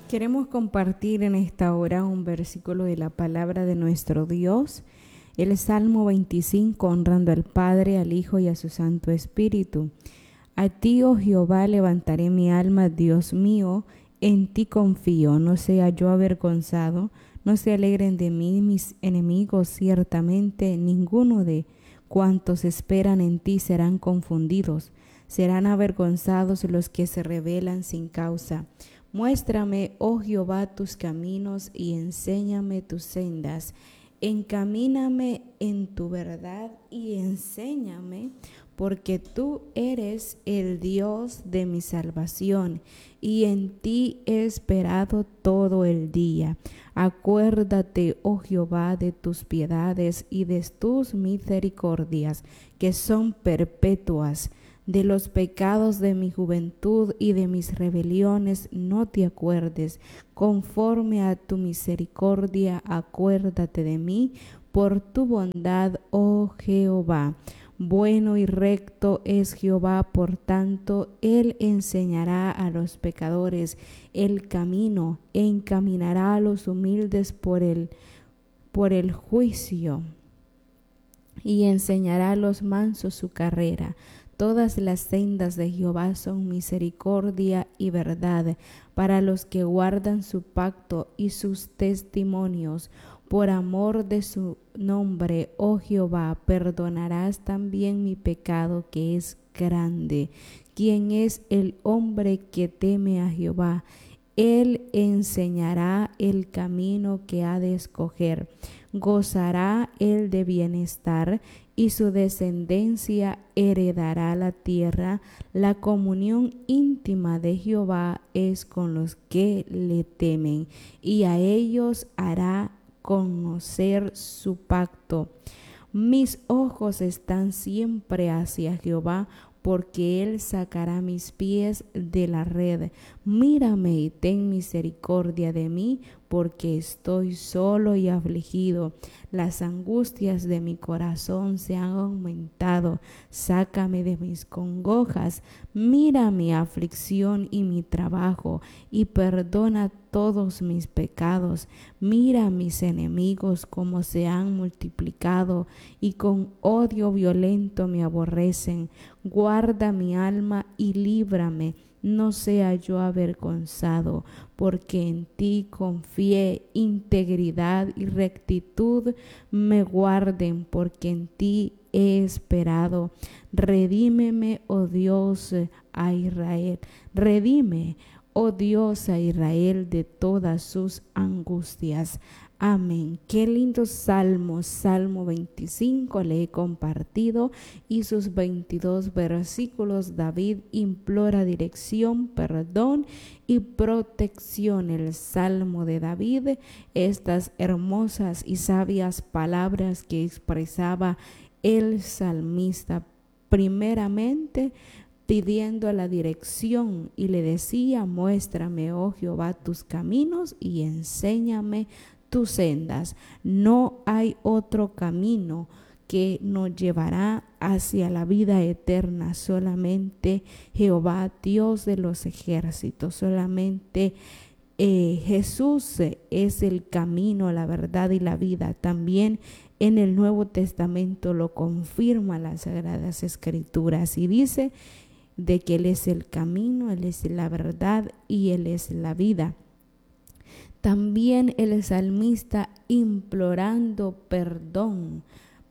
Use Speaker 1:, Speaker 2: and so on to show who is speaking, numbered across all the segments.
Speaker 1: Queremos compartir en esta hora un versículo de la palabra de nuestro Dios, el Salmo 25, honrando al Padre, al Hijo y a su Santo Espíritu. A ti, oh Jehová, levantaré mi alma, Dios mío, en ti confío, no sea yo avergonzado, no se alegren de mí mis enemigos, ciertamente ninguno de cuantos esperan en ti serán confundidos, serán avergonzados los que se rebelan sin causa. Muéstrame, oh Jehová, tus caminos y enséñame tus sendas. Encamíname en tu verdad y enséñame, porque tú eres el Dios de mi salvación, y en ti he esperado todo el día. Acuérdate, oh Jehová, de tus piedades y de tus misericordias, que son perpetuas. De los pecados de mi juventud y de mis rebeliones no te acuerdes. Conforme a tu misericordia, acuérdate de mí por tu bondad, oh Jehová. Bueno y recto es Jehová, por tanto, Él enseñará a los pecadores el camino, encaminará a los humildes por el juicio, y enseñará a los mansos su carrera. Todas las sendas de Jehová son misericordia y verdad para los que guardan su pacto y sus testimonios. Por amor de su nombre, oh Jehová, perdonarás también mi pecado, que es grande. ¿Quién es el hombre que teme a Jehová? Él enseñará el camino que ha de escoger. Gozará él de bienestar, y su descendencia heredará la tierra. La comunión íntima de Jehová es con los que le temen, y a ellos hará conocer su pacto. Mis ojos están siempre hacia Jehová, porque Él sacará mis pies de la red. Mírame y ten misericordia de mí, porque estoy solo y afligido. Las angustias de mi corazón se han aumentado. Sácame de mis congojas. Mira mi aflicción y mi trabajo, y perdona todos mis pecados. Mira a mis enemigos como se han multiplicado, y con odio violento me aborrecen. Guarda mi alma y líbrame, no sea yo avergonzado, porque en ti confié. Integridad y rectitud me guarden, porque en ti he esperado. Redímeme, oh Dios, a Israel. Redime, oh Dios, a Israel de todas sus angustias. Amén. Qué lindo salmo, Salmo 25, le he compartido, y sus 22 versículos. David implora dirección, perdón y protección. El Salmo de David, estas hermosas y sabias palabras que expresaba el salmista, primeramente pidiendo la dirección, y le decía: muéstrame, oh Jehová, tus caminos y enséñame tus sendas. No hay otro camino que nos llevará hacia la vida eterna, solamente Jehová, Dios de los ejércitos, solamente Jesús es el camino, la verdad y la vida. También en el Nuevo Testamento lo confirma las Sagradas Escrituras, y dice de que Él es el camino, Él es la verdad y Él es la vida. También el salmista implorando perdón,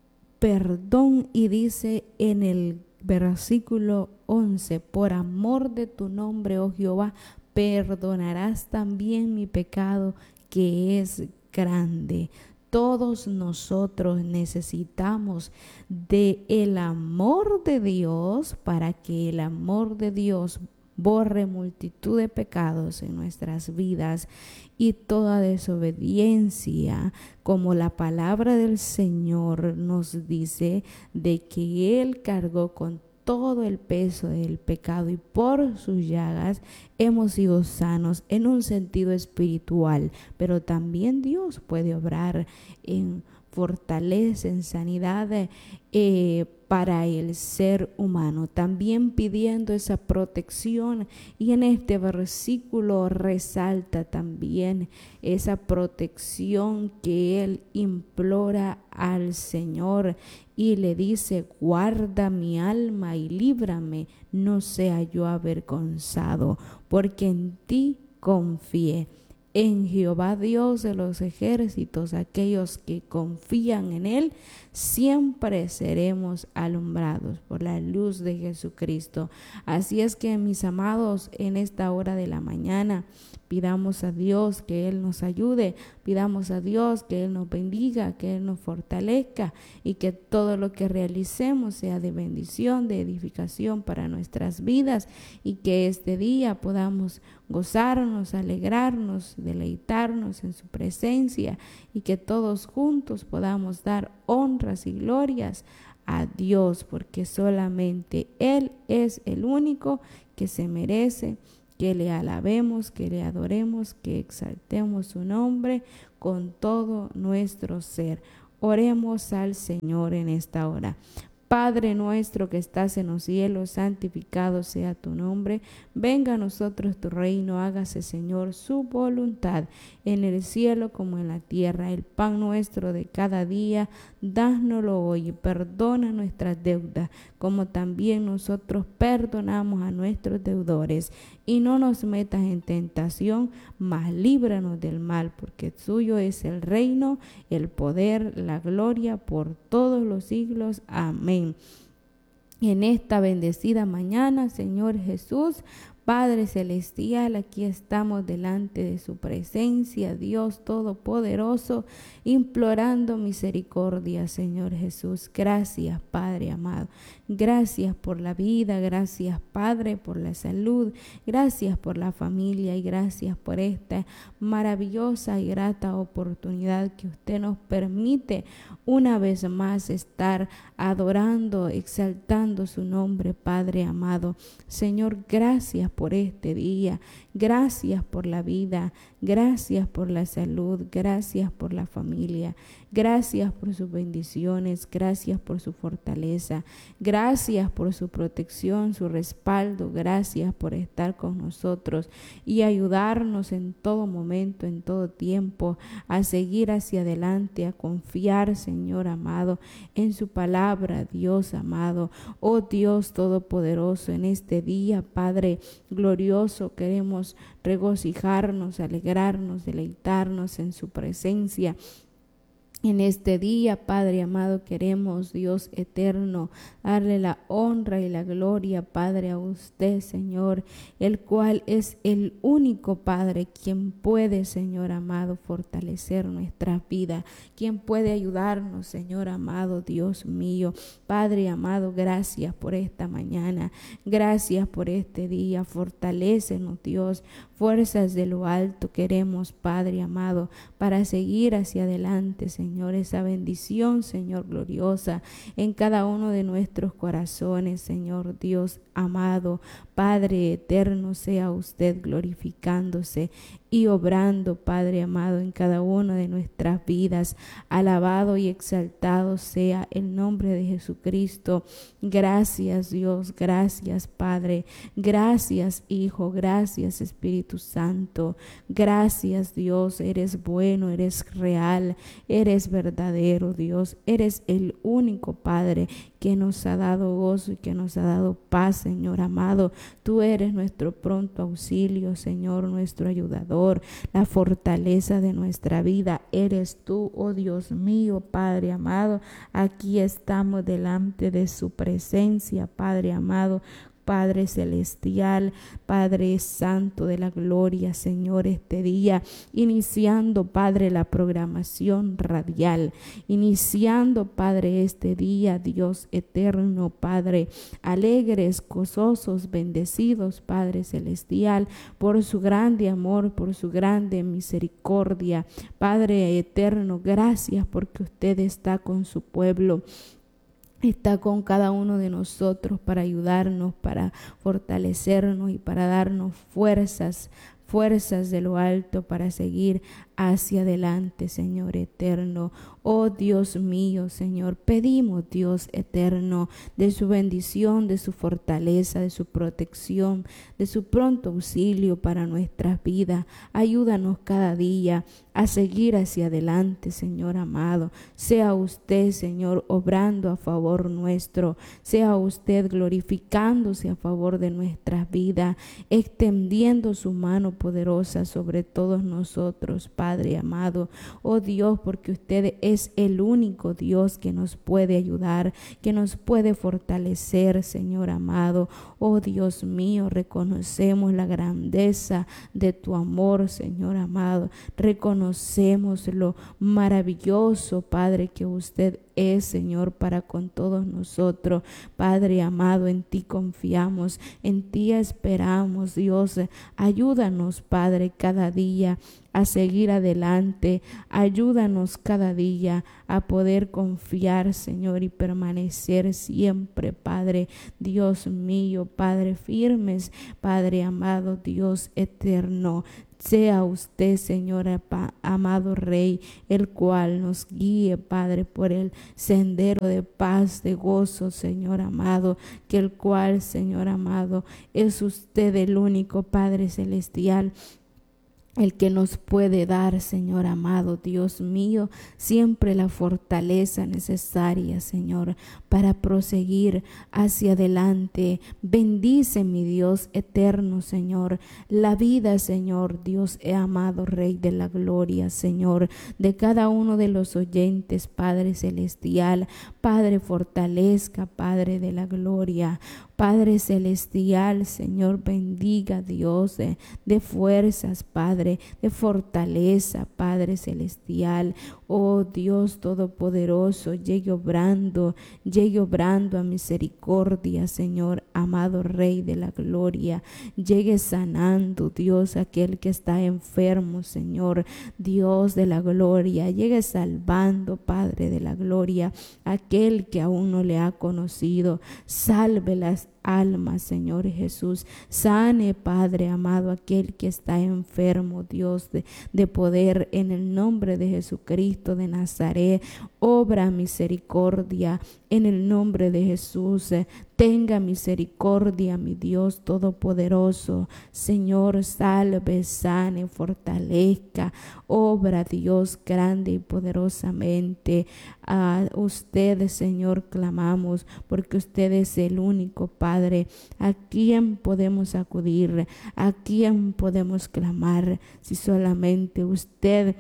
Speaker 1: y dice en el versículo 11: por amor de tu nombre, oh Jehová, perdonarás también mi pecado, que es grande. Todos nosotros necesitamos de el amor de Dios, para que el amor de Dios borre multitud de pecados en nuestras vidas y toda desobediencia, como la palabra del Señor nos dice, de que Él cargó con todo el peso del pecado, y por sus llagas hemos sido sanos en un sentido espiritual. Pero también Dios puede obrar en fortaleza, en sanidad para el ser humano, también pidiendo esa protección. Y en este versículo resalta también esa protección que él implora al Señor y le dice: guarda mi alma y líbrame, no sea yo avergonzado, porque en ti confié. En Jehová Dios de los ejércitos, aquellos que confían en Él, siempre seremos alumbrados por la luz de Jesucristo. Así es que, mis amados, en esta hora de la mañana, pidamos a Dios que Él nos ayude, pidamos a Dios que Él nos bendiga, que Él nos fortalezca y que todo lo que realicemos sea de bendición, de edificación para nuestras vidas, y que este día podamos gozarnos, alegrarnos, deleitarnos en su presencia, y que todos juntos podamos dar honras y glorias a Dios, porque solamente Él es el único que se merece que le alabemos, que le adoremos, que exaltemos su nombre con todo nuestro ser. Oremos al Señor en esta hora. Padre nuestro que estás en los cielos, santificado sea tu nombre. Venga a nosotros tu reino, hágase, Señor, su voluntad en el cielo como en la tierra. El pan nuestro de cada día, dánoslo hoy. Perdona nuestras deudas, como también nosotros perdonamos a nuestros deudores. Y no nos metas en tentación, mas líbranos del mal, porque tuyo es el reino, el poder, la gloria por todos los siglos. Amén. En esta bendecida mañana, Señor Jesús, Padre Celestial, aquí estamos delante de su presencia, Dios Todopoderoso, implorando misericordia, Señor Jesús. Gracias, Padre amado. Gracias por la vida, gracias, Padre, por la salud, gracias por la familia y gracias por esta maravillosa y grata oportunidad que usted nos permite una vez más estar adorando, exaltando su nombre, Padre amado. Señor, gracias por este día, gracias por la vida, gracias por la salud, gracias por la familia, gracias por sus bendiciones, gracias por su fortaleza, gracias por su protección, su respaldo, gracias por estar con nosotros y ayudarnos en todo momento, en todo tiempo, a seguir hacia adelante, a confiar, Señor amado, en su palabra, Dios amado. Oh Dios Todopoderoso, en este día, Padre glorioso, queremos regocijarnos, alegrarnos, deleitarnos en su presencia. En este día, Padre amado, queremos, Dios eterno, darle la honra y la gloria, Padre, a usted, Señor, el cual es el único, Padre, quien puede, Señor amado, fortalecer nuestra vida, quien puede ayudarnos, Señor amado, Dios mío. Padre amado, gracias por esta mañana, gracias por este día, fortalécenos, Dios, fuerzas de lo alto queremos, Padre amado, para seguir hacia adelante, Señor, esa bendición, Señor, gloriosa en cada uno de nuestros corazones, Señor Dios amado. Padre eterno, sea usted glorificándose y obrando, Padre amado, en cada una de nuestras vidas. Alabado y exaltado sea el nombre de Jesucristo. Gracias, Dios, gracias, Padre, gracias, Hijo, gracias, Espíritu Santo. Gracias, Dios, eres bueno, eres real, eres verdadero, Dios, eres el único Padre que nos ha dado gozo y que nos ha dado paz, Señor amado. Tú eres nuestro pronto auxilio, Señor, nuestro ayudador, la fortaleza de nuestra vida. Eres tú, oh Dios mío, Padre amado. Aquí estamos delante de su presencia, Padre amado. Padre celestial, Padre santo de la gloria, Señor, este día, iniciando, Padre, la programación radial, iniciando, Padre, este día, Dios eterno, Padre, alegres, gozosos, bendecidos, Padre celestial, por su grande amor, por su grande misericordia. Padre eterno, gracias porque usted está con su pueblo. Está con cada uno de nosotros para ayudarnos, para fortalecernos y para darnos fuerzas fuerzas de lo alto para seguir hacia adelante, Señor eterno. Oh Dios mío, Señor, pedimos, Dios eterno, de su bendición, de su fortaleza, de su protección, de su pronto auxilio para nuestras vidas. Ayúdanos cada día a seguir hacia adelante, Señor amado. Sea usted, Señor, obrando a favor nuestro. Sea usted glorificándose a favor de nuestras vidas, extendiendo su mano poderosa sobre todos nosotros, Padre amado. Oh Dios, porque usted es el único Dios que nos puede ayudar, que nos puede fortalecer, Señor amado. Oh Dios mío, reconocemos la grandeza de tu amor, Señor amado. Reconocemos lo maravilloso, Padre, que usted es, Señor, para con todos nosotros. Padre amado, en ti confiamos, en ti esperamos, Dios. Ayúdanos, Padre, cada día a seguir adelante. Ayúdanos cada día a poder confiar, Señor, y permanecer siempre, Padre, Dios mío, Padre, firmes, Padre amado, Dios eterno. Sea usted, Señor amado Rey, el cual nos guíe, Padre, por el sendero de paz, de gozo, Señor amado, que el cual, Señor amado, es usted el único Padre celestial, el que nos puede dar, Señor amado, Dios mío, siempre la fortaleza necesaria, Señor, para proseguir hacia adelante. Bendice, mi Dios eterno, Señor, la vida, Señor, Dios amado, Rey de la gloria, Señor, de cada uno de los oyentes, Padre celestial. Padre, fortalezca, Padre de la gloria. Padre celestial, Señor, bendiga, Dios, de fuerzas, Padre, de fortaleza, Padre celestial. Oh Dios todopoderoso, llegue obrando a misericordia, Señor, amado Rey de la gloria. Llegue sanando, Dios, aquel que está enfermo, Señor, Dios de la gloria. Llegue salvando, Padre de la gloria, aquel que aún no le ha conocido. Salve las almas, Señor Jesús. Sane, Padre amado, aquel que está enfermo, Dios de poder, en el nombre de Jesucristo de Nazaret. Obra misericordia en el nombre de Jesús. Tenga misericordia, mi Dios todopoderoso. Señor, salve, sane, fortalezca. Obra, Dios, grande y poderosamente. A usted, Señor, clamamos, porque usted es el único Padre. ¿A quién podemos acudir? ¿A quién podemos clamar? Si solamente usted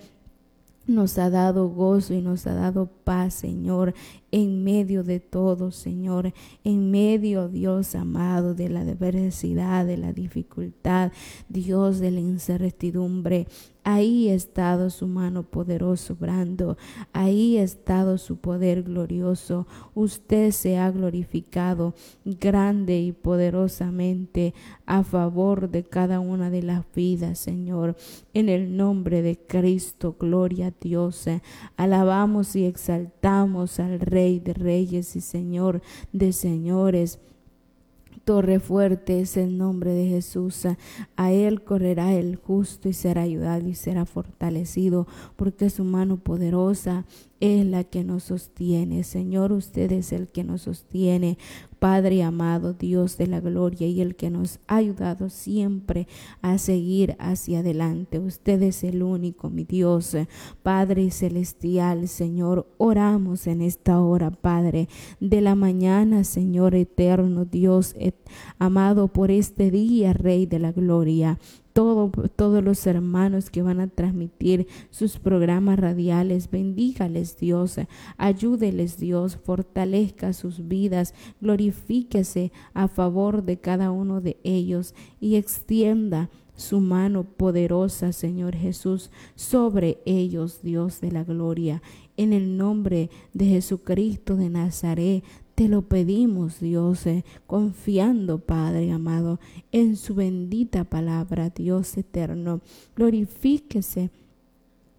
Speaker 1: nos ha dado gozo y nos ha dado paz, Señor, en medio de todo, Señor, en medio, Dios amado, de la adversidad, de la dificultad, Dios, de la incertidumbre. Ahí ha estado su mano poderosa obrando, ahí ha estado su poder glorioso. Usted se ha glorificado grande y poderosamente a favor de cada una de las vidas, Señor. En el nombre de Cristo, gloria a Dios. Alabamos y exaltamos al Rey de Reyes y Señor de Señores. Torre fuerte es el nombre de Jesús. A él correrá el justo y será ayudado y será fortalecido, porque su mano poderosa es la que nos sostiene. Señor, usted es el que nos sostiene, Padre amado, Dios de la gloria, y el que nos ha ayudado siempre a seguir hacia adelante. Usted es el único, mi Dios, Padre celestial. Señor, oramos en esta hora, Padre, de la mañana, Señor eterno, Dios amado, por este día, Rey de la gloria. Todos los hermanos que van a transmitir sus programas radiales, bendígales, Dios, ayúdeles, Dios, fortalezca sus vidas, glorifíquese a favor de cada uno de ellos y extienda su mano poderosa, Señor Jesús, sobre ellos, Dios de la gloria. En el nombre de Jesucristo de Nazaret, te lo pedimos, Dios, confiando, Padre amado, en su bendita palabra, Dios eterno. Glorifíquese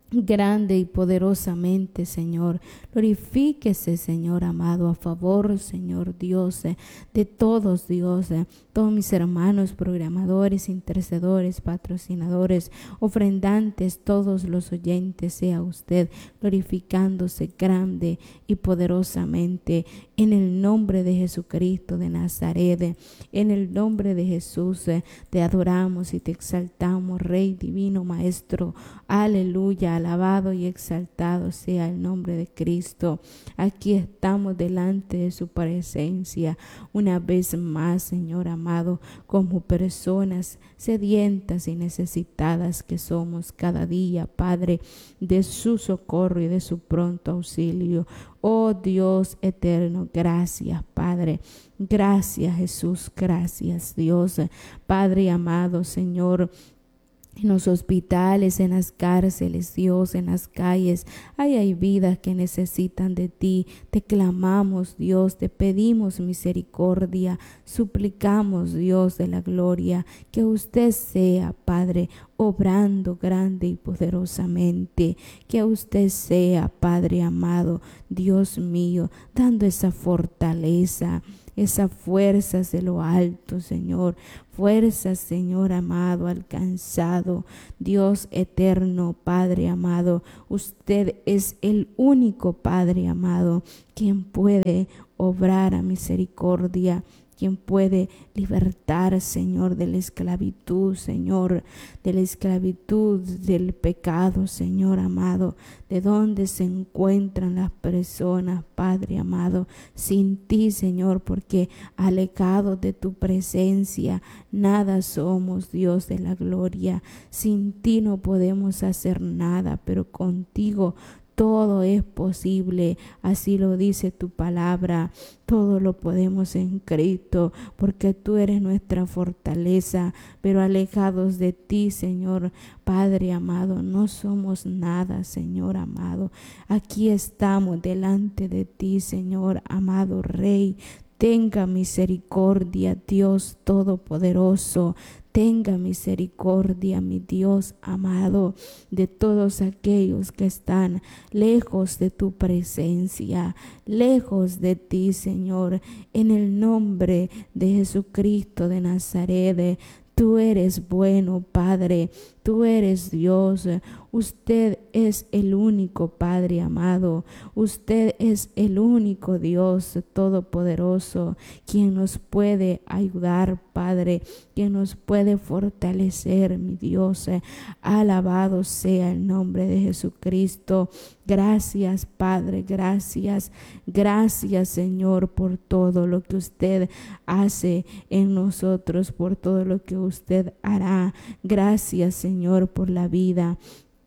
Speaker 1: grande y poderosamente, Señor. Glorifíquese, Señor amado, a favor, Señor Dios, de todos, Dios, todos mis hermanos, programadores, intercedores, patrocinadores, ofrendantes, todos los oyentes, sea usted glorificándose grande y poderosamente en el nombre de Jesucristo de Nazaret. En el nombre de Jesús te adoramos y te exaltamos, Rey divino, Maestro. Aleluya, alabado y exaltado sea el nombre de Cristo. Aquí estamos delante de su presencia una vez más, Señor amado, como personas sedientas y necesitadas que somos cada día, Padre, de su socorro y de su pronto auxilio. Oh Dios eterno, gracias, Padre. Gracias, Jesús. Gracias, Dios. Padre amado, Señor, en los hospitales, en las cárceles, Dios, en las calles, hay vidas que necesitan de ti. Te clamamos, Dios, te pedimos misericordia, suplicamos, Dios de la gloria, que usted sea, Padre, obrando grande y poderosamente, que usted sea, Padre amado, Dios mío, dando esa fortaleza, esas fuerzas de lo alto, Señor, fuerzas, Señor amado, alcanzado, Dios eterno, Padre amado, usted es el único Padre amado, quien puede obrar a misericordia, quien puede libertar, Señor, de la esclavitud, Señor, de la esclavitud del pecado, Señor amado, de donde se encuentran las personas, Padre amado, sin ti, Señor, porque alejados de tu presencia, nada somos, Dios de la gloria. Sin ti no podemos hacer nada, pero contigo todo es posible, así lo dice tu palabra. Todo lo podemos en Cristo, porque tú eres nuestra fortaleza, pero alejados de ti, Señor, Padre amado, no somos nada, Señor amado. Aquí estamos delante de ti, Señor amado Rey. Tenga misericordia, Dios Todopoderoso. Tenga misericordia, mi Dios amado, de todos aquellos que están lejos de tu presencia, lejos de ti, Señor, en el nombre de Jesucristo de Nazaret. Tú eres bueno, Padre, tú eres Dios. Usted es el único Padre amado. Usted es el único Dios todopoderoso, quien nos puede ayudar, Padre, quien nos puede fortalecer, mi Dios. Alabado sea el nombre de Jesucristo. Gracias, Padre, gracias. Gracias, Señor, por todo lo que usted hace en nosotros, por todo lo que usted hará. Gracias, Señor, por la vida.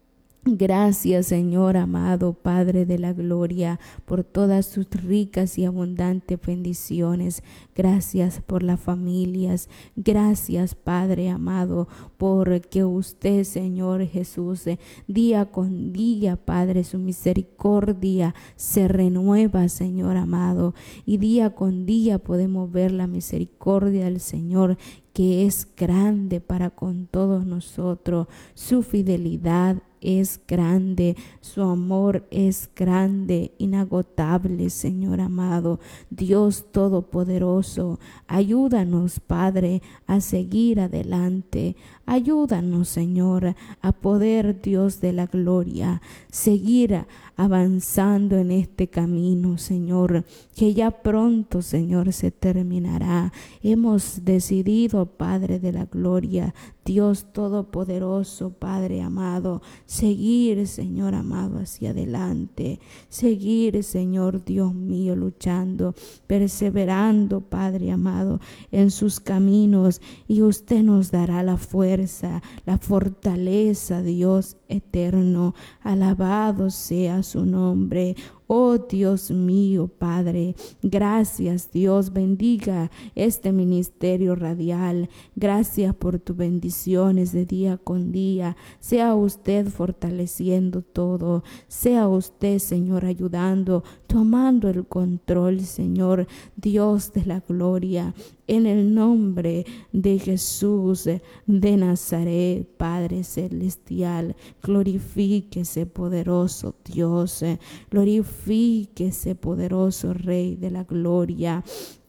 Speaker 1: Gracias, Señor amado, Padre de la gloria, por todas sus ricas y abundantes bendiciones. Gracias por las familias. Gracias, Padre amado, porque usted, Señor Jesús, día con día, Padre, su misericordia se renueva, Señor amado. Y día con día podemos ver la misericordia del Señor, que es grande para con todos nosotros. Su fidelidad es grande, su amor es grande, inagotable, Señor amado. Dios Todopoderoso, ayúdanos, Padre, a seguir adelante. Ayúdanos, Señor, a poder, Dios de la gloria, seguir avanzando en este camino, Señor, que ya pronto, Señor, se terminará. Hemos decidido, Padre de la gloria, Dios Todopoderoso, Padre amado, seguir, Señor amado, hacia adelante, seguir, Señor Dios mío, luchando, perseverando, Padre amado, en sus caminos, y usted nos dará la fuerza, la fortaleza, Dios eterno. Alabado sea su nombre. Oh Dios mío, Padre, gracias, Dios, bendiga este ministerio radial. Gracias por tu bendición. bendiciones de día con día. Sea usted fortaleciendo todo. Sea usted, Señor, ayudando, tomando el control, Señor, Dios de la gloria. En el nombre de Jesús de Nazaret, Padre celestial, glorifíquese, poderoso Dios, glorifíquese, poderoso Rey de la gloria.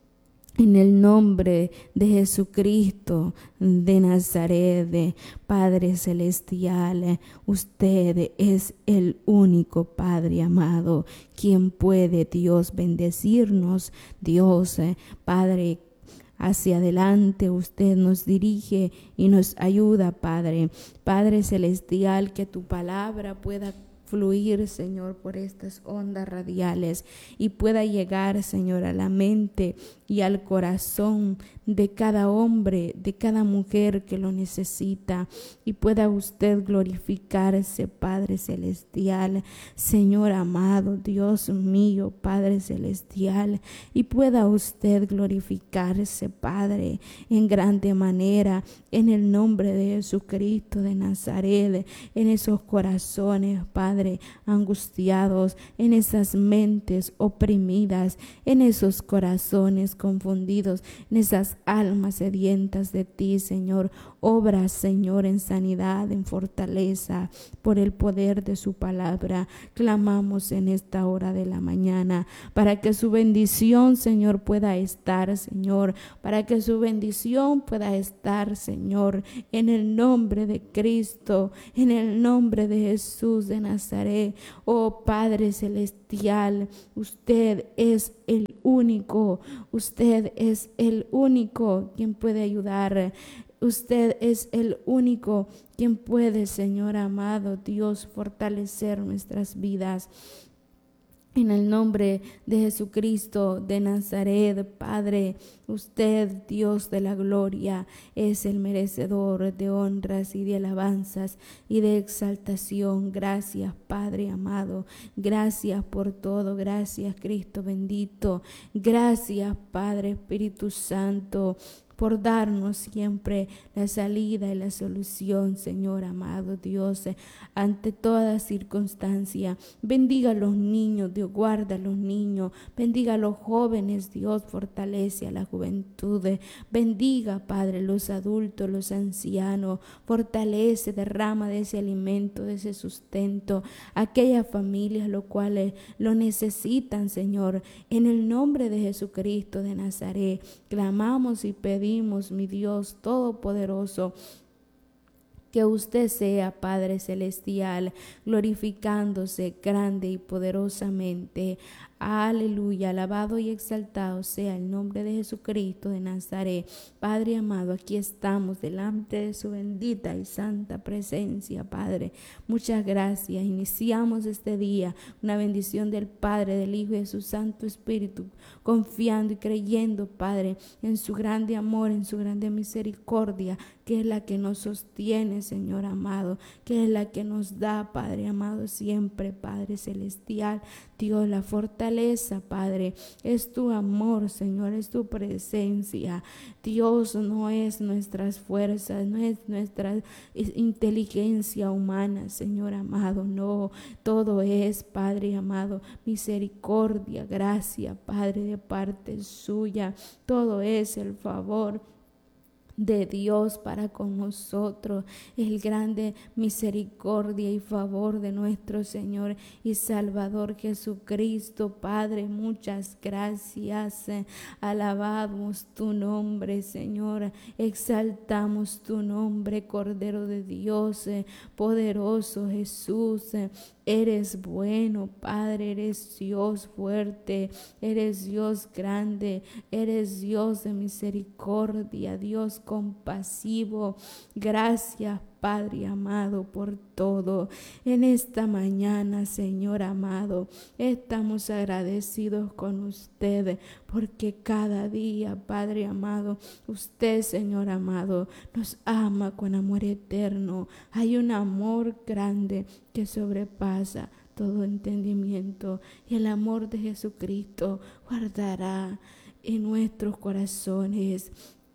Speaker 1: En el nombre de Jesucristo de Nazaret, Padre celestial, usted es el único Padre amado, quien puede, Dios, bendecirnos. Dios, Padre, hacia adelante usted nos dirige y nos ayuda, Padre. Padre celestial, que tu palabra pueda fluir, Señor, por estas ondas radiales y pueda llegar, Señor, a la mente y al corazón de cada hombre, de cada mujer que lo necesita, y pueda usted glorificarse, Padre celestial, Señor amado, Dios mío, Padre celestial, y pueda usted glorificarse, Padre, en grande manera, en el nombre de Jesucristo de Nazaret, en esos corazones, Padre, angustiados, en esas mentes oprimidas, en esos corazones confundidos, en esas almas sedientas de ti, Señor. Obra, Señor, en sanidad, en fortaleza, por el poder de su palabra. Clamamos en esta hora de la mañana para que su bendición, Señor, pueda estar, Señor, para que su bendición pueda estar, Señor, en el nombre de Cristo, en el nombre de Jesús de Nazaret. Oh Padre celestial, usted es el único, usted es el único quien puede ayudar. Usted es el único quien puede, Señor amado Dios, fortalecer nuestras vidas. En el nombre de Jesucristo de Nazaret, Padre, usted, Dios de la gloria, es el merecedor de honras y de alabanzas y de exaltación. Gracias, Padre amado. Gracias por todo. Gracias, Cristo bendito. Gracias, Padre Espíritu Santo, por darnos siempre la salida y la solución, Señor amado Dios, ante toda circunstancia. Bendiga a los niños, Dios, guarda a los niños, bendiga a los jóvenes, Dios, fortalece a la juventud, bendiga, Padre, los adultos, los ancianos, fortalece, derrama de ese alimento, de ese sustento, aquellas familias los cuales lo necesitan, Señor. En el nombre de Jesucristo de Nazaret, clamamos y pedimos, mi Dios todopoderoso, que usted sea, Padre celestial, glorificándose grande y poderosamente. Aleluya, alabado y exaltado sea el nombre de Jesucristo de Nazaret. Padre amado, aquí estamos delante de su bendita y santa presencia, Padre. Muchas gracias. Iniciamos este día una bendición del Padre, del Hijo y de su Santo Espíritu, confiando y creyendo, Padre, en su grande amor, en su grande misericordia, que es la que nos sostiene, Señor amado, que es la que nos da, Padre amado, siempre, Padre celestial. Dios, la fortaleza, Padre, es tu amor, Señor, es tu presencia. Dios, no es nuestras fuerzas, no es nuestra inteligencia humana, Señor amado, no, todo es, Padre amado, misericordia, gracia, Padre, de parte suya, todo es el favor de Dios para con nosotros, el grande misericordia y favor de nuestro Señor y Salvador Jesucristo. Padre, muchas gracias. Alabamos tu nombre, Señor, exaltamos tu nombre, Cordero de Dios, poderoso Jesús. Eres bueno, Padre, eres Dios fuerte, eres Dios grande, eres Dios de misericordia, Dios compasivo. Gracias, Padre amado, por todo. En esta mañana, Señor amado, estamos agradecidos con usted, porque cada día, Padre amado, usted, Señor amado, nos ama con amor eterno. Hay un amor grande que sobrepasa todo entendimiento, y el amor de Jesucristo guardará en nuestros corazones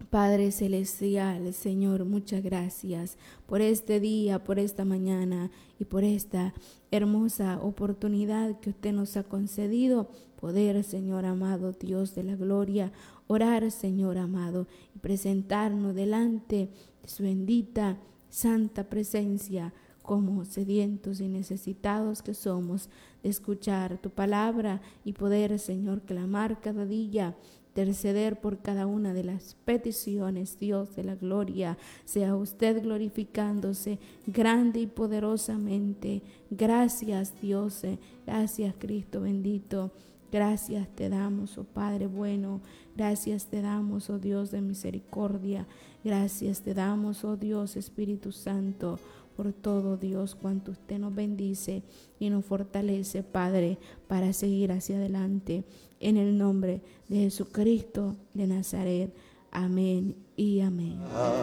Speaker 1: Padre Celestial, Señor, muchas gracias por este día, por esta mañana y por esta hermosa oportunidad que usted nos ha concedido. Poder, Señor amado, Dios de la gloria, orar, Señor amado, y presentarnos delante de su bendita, santa presencia, como sedientos y necesitados que somos de escuchar tu palabra y poder, Señor, clamar cada día, interceder por cada una de las peticiones. Dios de la gloria, sea usted glorificándose grande y poderosamente. Gracias, Dios, gracias, Cristo bendito. Gracias te damos, oh Padre bueno. Gracias te damos, oh Dios de misericordia. Gracias te damos, oh Dios Espíritu Santo, por todo, Dios, cuanto usted nos bendice y nos fortalece, Padre, para seguir hacia adelante. En el nombre de Jesucristo de Nazaret. Amén y amén.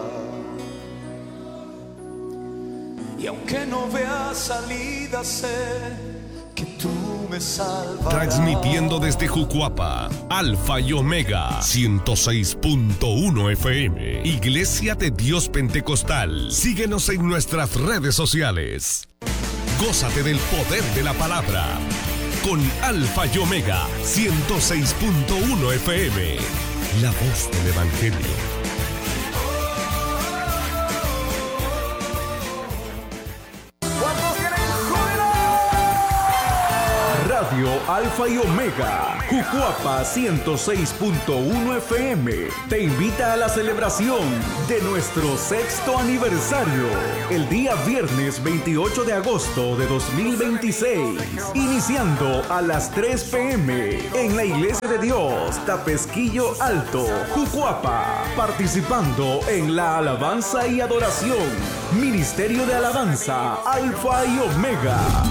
Speaker 2: Y aunque no vea salida, sé que tú me salvarás.
Speaker 3: Transmitiendo desde Jucuapa, Alfa y Omega 106.1 FM, Iglesia de Dios Pentecostal. Síguenos en nuestras redes sociales. Gózate del poder de la palabra con Alfa y Omega 106.1 FM, la voz del Evangelio.
Speaker 4: Radio Alfa y Omega, Jucuapa 106.1 FM, te invita a la celebración de nuestro 6º aniversario, el día viernes 28 de agosto de 2026, iniciando a las 3 p.m. en la Iglesia de Dios, Tapesquillo Alto, Jucuapa, participando en la alabanza y adoración, Ministerio de Alabanza, Alfa y Omega.